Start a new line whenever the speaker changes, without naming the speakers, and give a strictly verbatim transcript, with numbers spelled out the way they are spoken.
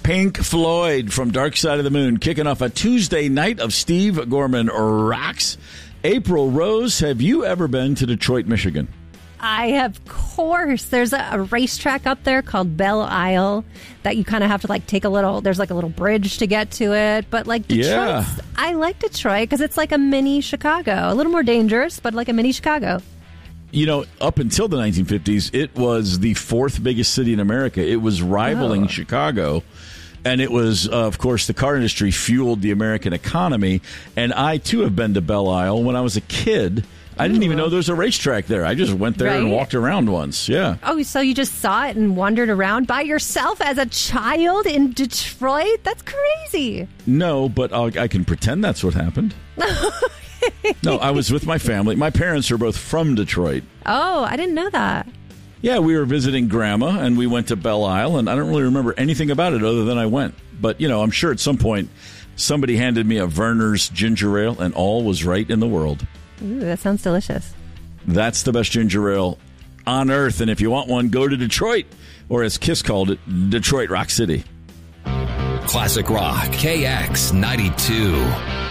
Pink Floyd from Dark Side of the Moon, kicking off a Tuesday night of Steve Gorman Rocks. April Rose, have you ever been to Detroit, Michigan?
I have, of course. There's a, a racetrack up there called Belle Isle that you kind of have to like take a little, there's like a little bridge to get to it. But like Detroit,
Yeah.
I like Detroit because it's like a mini Chicago. A little more dangerous, but like a mini Chicago.
You know, up until the nineteen fifties, it was the fourth biggest city in America. It was rivaling
Oh.
Chicago. And it was, uh, of course, the car industry fueled the American economy. And I, too, have been to Belle Isle. When I was a kid, I didn't even know there was a racetrack there. I just went there and
Right.
walked around once. Yeah.
Oh, so you just saw it and wandered around by yourself as a child in Detroit? That's crazy.
No, but I'll, I can pretend that's what happened. No, I was with my family. My parents are both from Detroit.
Oh, I didn't know that.
Yeah, we were visiting Grandma, and we went to Belle Isle, and I don't really remember anything about it other than I went. But, you know, I'm sure at some point somebody handed me a Werner's ginger ale, and all was right in the world.
Ooh, that sounds delicious.
That's the best ginger ale on earth, and if you want one, go to Detroit, or as Kiss called it, Detroit Rock City.
Classic Rock, K X ninety-two.